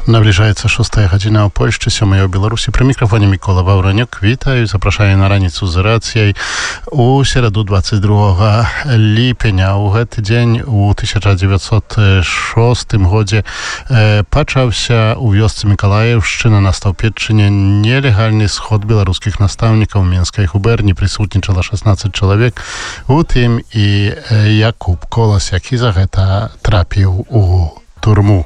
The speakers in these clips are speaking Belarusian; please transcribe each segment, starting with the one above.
Наближаецца 6 гадзіна ў Польшчы, 7 ў Беларусі. Пры мікрафоне Мікола Ваўранюк. Вітаю, запрашаю на раніцу з рацыяй у сераду 22 ліпеня. У гэты дзень у 1906 годзе пачаўся у вёсцы Мікалаеўшчына на Стаўпетчыне нелегальны сход беларускіх настаўнікаў. У Менскай губерні прысутнічала 16 чалавек, у тым і Якуб Колас, які за гэта трапіў у турму.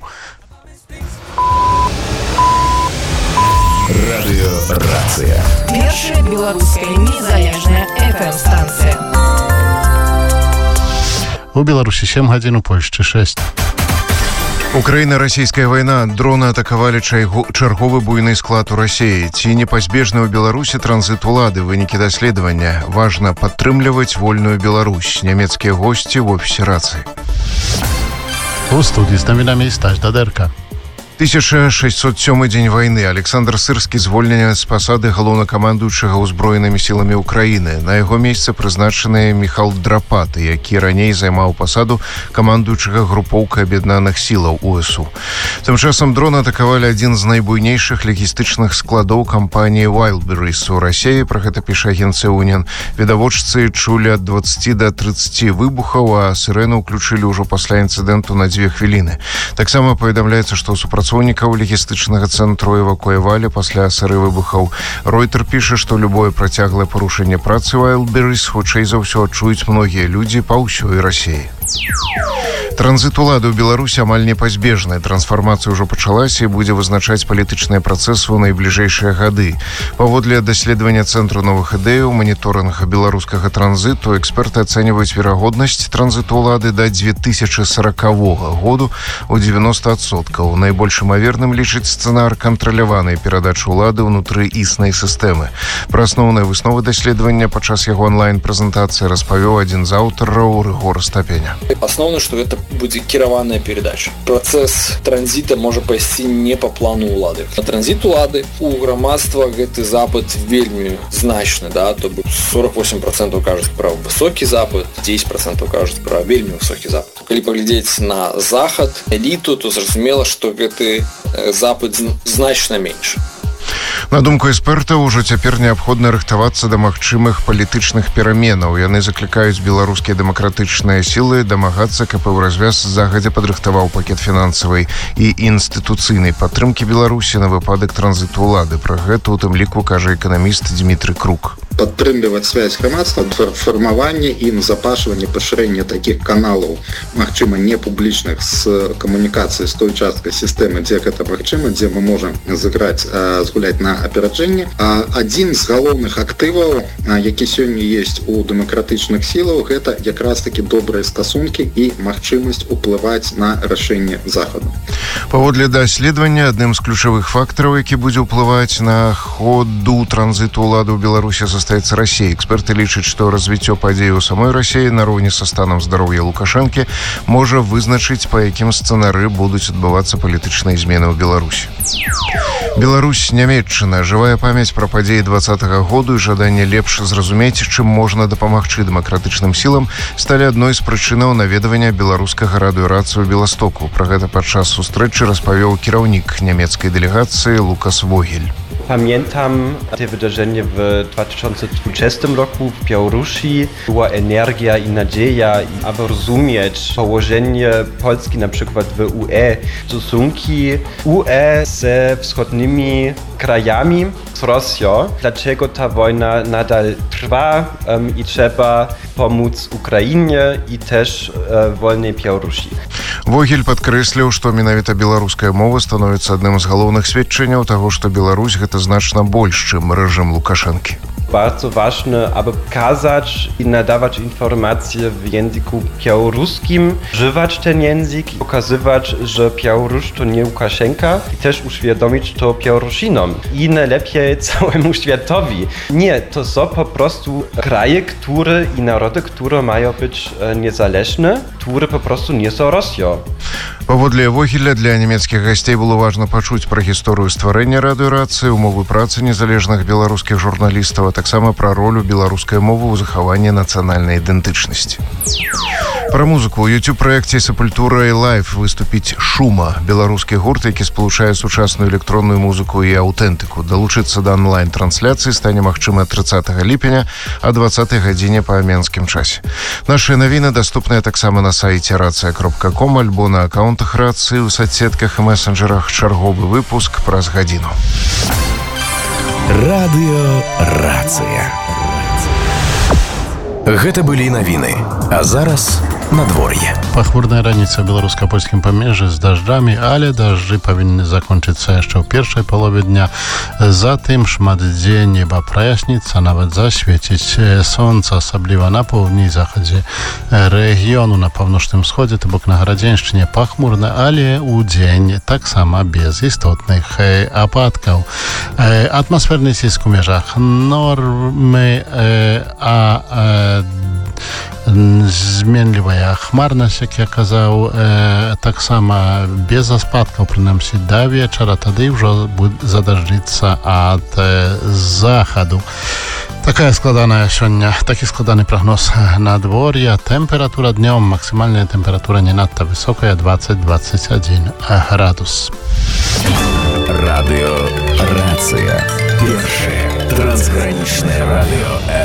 Радыёрацыя. Першая беларуская незалежная FM-станцыя. У Беларусі 7 гадзін, у Польшчы 6. Украіна-расійская вайна. Дроны атакавалі чарговы буйны склад у Расіі. Ці непазбежны ў Беларусі транзіт улады? Вынікі даследавання. Важна падтрымліваць вольную Беларусь. Нямецкія госці в офісе рацыі. У студii з навінамі Стась Дадэрка. 1607 дзень вайны. Александр Сырскі звольнены з пасады галоўнакамандуючага ўзброенымі сіламі Украіны. На яго месца прызначаны Міхал Драпаты, які раней займаў пасаду камандуючага групоўкай аб'яднаных сілаў УСУ. Тым часам дроны атакавалі адзін з найбуйнейшых лагістычных складоў кампаніі Wildberries у Расіі. Пра гэта піша агенцыя Union. Відавочцы чулі ад 20 да 30 выбухаў, а сірэны ўключылі ўжо пасля інцыдэнту на 2 хвіліны. Таксама паведамляецца, што супрацоўнікаў лагістычнага цэнтру эвакуявалі пасля сыры выбухаў. Ройтер піша, што любое працяглае парушэнне працы Wildberries хутчэй за ўсё адчуюць многія людзі па ўсёй Расіі. Транзіт улады ў Беларусі амаль непазбежны. Трансфармацыя ўжо пачалася і будзе вызначаць палітычныя працэсы ў найбліжэйшыя гады. Паводле даследавання Цэнтру новых ідэяў маніторынга беларускага транзіту, эксперты ацэньваюць верагоднасць транзіту улады да 2040 году ў 90%. Найбольш імаверным лічыць сцэнар кантраляванай перадачы улады ўнутры існай сістэмы. Пра асноўныя высновы даследавання падчас яго онлайн-прэзентацыі распавёў адзін з аўтараў Рыгор Стапеня. Асноўна, што гэта будзе кіраваная перадача. Працэс транзіта можа пайсці не па плану ўлады. На транзіт улады у грамадства гэты запыт вельмі значны, то бок 48% кажуць пра высокі запыт, 10% кажуць пра вельмі высокі запыт. Калі паглядзець на захад, эліту, то зразумела, што гэты запыт значна менш. На думку экспертаў, ужо цяпер неабходна рыхтавацца да магчымых палітычных пераменаў. Яны заклікаюць беларускія дэмакратычныя сілы дамагацца, каб у развяз загадзя падрыхтаваў пакет фінансавай і інстытуцыйнай падтрымкі Беларусі на выпадак транзіту улады. Пра гэта у тым ліку кажа эканаміст Дмітрий Крук. Подтрымліваць связь грамадства, фармаванне і назапашванне пашырэння такіх каналаў, магчыма, не публічных, з камунікацыі з той часткай сістэмы, дзе гэта магчыма, дзе мы можам згуляць на апераджэнне. Адзін з галоўных актываў, які сёння ёсць у дэмакратычных сілах, гэта якраз такі добрыя стасункі і магчымасць уплываць на рашэнне захаду. Паводле даследавання, адным з ключавых фактараў, які будзе ўплываць на ходу транзіту улады ў Беларусі, застаецца Расія. Эксперты лічаць, што развіццё падзей у самой Расіі нароўні са станам здароўя Лукашэнкі можа вызначыць, па якім сцэнары будуць адбывацца палітычныя змены ў Беларусі. Беларусь, Нямецчына. Жывая памяць пра падзеі 20-го году і жаданне лепш зразумець, чым можна дапамагчы дэмакратычным сілам, сталі адной з прычынаў наведвання беларускага радыёрацыі ў Беластоку. Пра гэта падчас сустрэчы распавёў кіраўнік нямецкай делегацыі Лукас Вогель. Pamiętam te wydarzenie w 2020 roku w Białorusi. Była energia i nadzieja, aby rozumieć położenie Polski na przykład w UE, stosunki UE ze wschodnimi krajami, z Rosją. Dlaczego ta wojna nadal trwa i trzeba pomóc Ukrainie i też wolnej Białorusi. Вогель падкрэсліў, што менавіта беларуская мова становіцца адным з галоўных сведчанняў таго, што Беларусь гэта значна больш, чым рэжым Лукашэнкі. Bardzo ważne, aby pokazać i nadawać informacje w języku białoruskim, używać ten język, pokazywać, że Białoruś to nie Łukaszenka i też uświadomić to Białorusinom i najlepiej całemu światowi. Nie, to są po prostu kraje, które i narody, które mają być niezależne, które po prostu nie są Rosją. Паводле Вогеля, для нямецкіх гасцей было важна пачуць пра гісторыю стварэння радыёрацыі, умовы працы незалежных беларускіх журналістаў, а таксама пра ролю беларускай мовы ў захаванні нацыянальнай ідэнтычнасці. Пра музыку у YouTube-праекце «Сепультура Лайв» выступіць «Шума» – беларускі гурт, які спалучае сучасную электронную музыку і аўтэнтыку. Далучыцца да онлайн-трансляцыі стане магчыма 30 ліпеня о 20 гадзіне па менскім часе. Нашыя навіны даступныя таксама на сайце racja.com альбо на аккаунтах Рацыі ў соцсетках і месенджерах. Чарговы выпуск праз гадзіну. Радыё «Рацыя». Гэта былі навіны. А зараз надвор'е. Пахмурная раніца ў беларуска-польскім памежжы з дажджамі, але дажджы павінны закончыцца яшчэ ў першай палове дня. Затым шматдзень неба праясніцца, нават засвеціць сонца, асабліва на поўдні і захадзе рэгіёну. На паўночным сходзе, то бок на Гарадзеншчыне пахмурна, але ў дзень таксама без істотных ападкаў. Атмасферны ціск у межах нормы, зменлівая хмарнасць, як я казаў, таксама без аспадкаў, прынамсі да вечара, тады ўжо задажджыцца ад захаду. Такая складаная сёння, такі складаны прагноз надвор'я. Тэмпература днём, максімальная тэмпература не надта высокая, 20-21 градус. Радыё «Рацыя». Першае трансгранічнае радыё